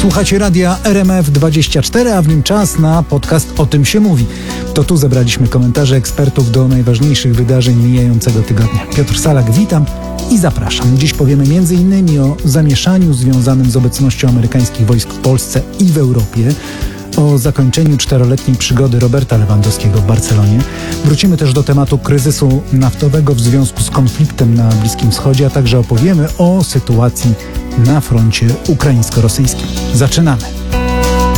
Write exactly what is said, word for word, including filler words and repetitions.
Słuchacie radia R M F dwadzieścia cztery, a w nim czas na podcast O tym się mówi. To tu zebraliśmy komentarze ekspertów do najważniejszych wydarzeń mijającego tygodnia. Piotr Salak, witam i zapraszam. Dziś powiemy między innymi o zamieszaniu związanym z obecnością amerykańskich wojsk w Polsce i w Europie, o zakończeniu czteroletniej przygody Roberta Lewandowskiego w Barcelonie. Wrócimy też do tematu kryzysu naftowego w związku z konfliktem na Bliskim Wschodzie, a także opowiemy o sytuacji na froncie ukraińsko-rosyjskim. Zaczynamy.